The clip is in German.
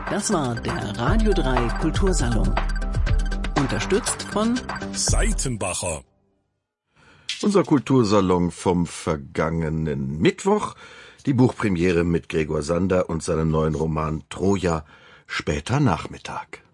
Das war der Radio 3 Kultursalon. Unterstützt von Seitenbacher. Unser Kultursalon vom vergangenen Mittwoch. Die Buchpremiere mit Gregor Sander und seinem neuen Roman Troja, später Nachmittag.